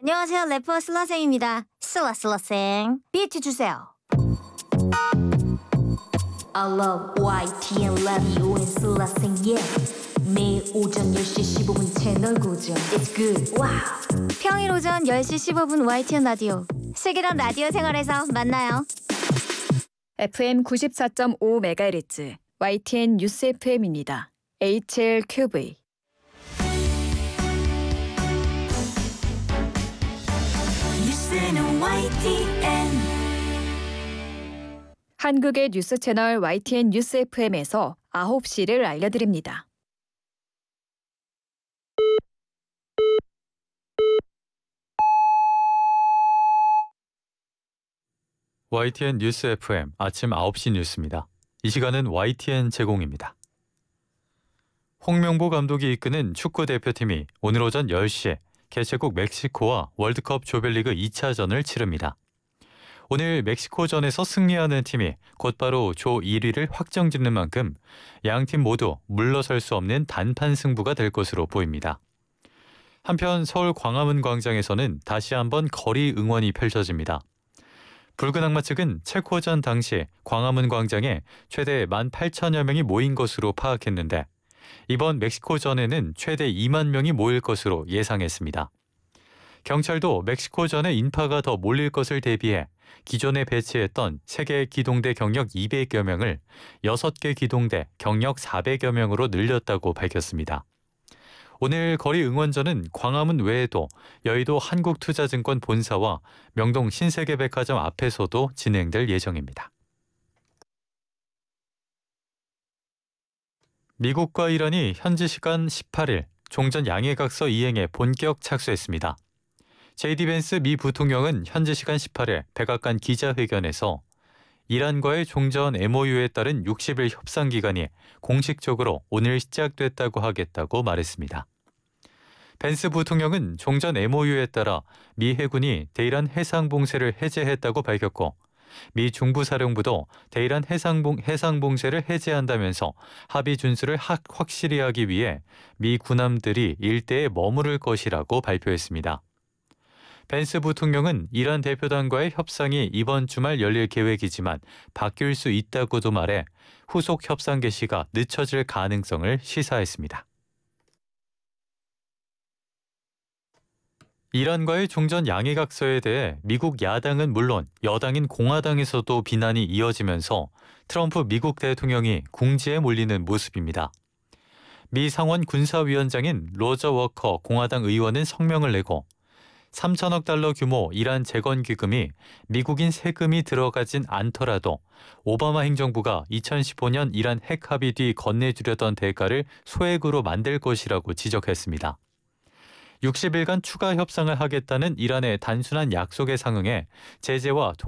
안녕하세요. 래퍼 슬라생입니다. 슬라슬라생. 비트 주세요. I love YTN 라디오인 슬라생 yeah. 매일 오전 10시 15분 채널 고정. It's good. 와우. 평일 오전 10시 15분 YTN 라디오. 슬기랑 라디오 생활에서 만나요. FM 94.5MHz YTN 뉴스 FM입니다. HLQV. 뉴스는 YTN. 한국의 뉴스 채널 YTN 뉴스 FM에서 9시를 알려드립니다. YTN 뉴스 FM 아침 9시 뉴스입니다. 이 시간은 YTN 제공입니다. 홍명보 감독이 이끄는 축구 대표팀이 오늘 오전 10시에 개최국 멕시코와 월드컵 조별리그 2차전을 치릅니다. 오늘 멕시코전에서 승리하는 팀이 곧바로 조 1위를 확정짓는 만큼 양팀 모두 물러설 수 없는 단판 승부가 될 것으로 보입니다. 한편 서울 광화문 광장에서는 다시 한번 거리 응원이 펼쳐집니다. 붉은 악마 측은 체코전 당시 광화문 광장에 최대 18,000여 명이 모인 것으로 파악했는데 이번 멕시코전에는 최대 2만 명이 모일 것으로 예상했습니다. 경찰도 멕시코전에 인파가 더 몰릴 것을 대비해 기존에 배치했던 3개 기동대 경력 200여 명을 6개 기동대 경력 400여 명으로 늘렸다고 밝혔습니다. 오늘 거리 응원전은 광화문 외에도 여의도 한국투자증권 본사와 명동 신세계백화점 앞에서도 진행될 예정입니다. 미국과 이란이 현지 시간 18일 종전 양해각서 이행에 본격 착수했습니다. JD 벤스 미 부통령은 현지 시간 18일 백악관 기자회견에서 이란과의 종전 MOU에 따른 60일 협상 기간이 공식적으로 오늘 시작됐다고 하겠다고 말했습니다. 벤스 부통령은 종전 MOU에 따라 미 해군이 대이란 해상봉쇄를 해제했다고 밝혔고 미 중부사령부도 대이란 해상봉쇄를 해제한다면서 합의 준수를 확실히 하기 위해 미 군함들이 일대에 머무를 것이라고 발표했습니다. 벤스 부통령은 이란 대표단과의 협상이 이번 주말 열릴 계획이지만 바뀔 수 있다고도 말해 후속 협상 개시가 늦춰질 가능성을 시사했습니다. 이란과의 종전 양해각서에 대해 미국 야당은 물론 여당인 공화당에서도 비난이 이어지면서 트럼프 미국 대통령이 궁지에 몰리는 모습입니다. 미 상원 군사위원장인 로저 워커 공화당 의원은 성명을 내고 3천억 달러 규모 이란 재건기금이 미국인 세금이 들어가진 않더라도 오바마 행정부가 2015년 이란 핵 합의 뒤 건네주려던 대가를 소액으로 만들 것이라고 지적했습니다. 60일간 추가 협상을 하겠다는 이란의 단순한 약속에 상응해 제재와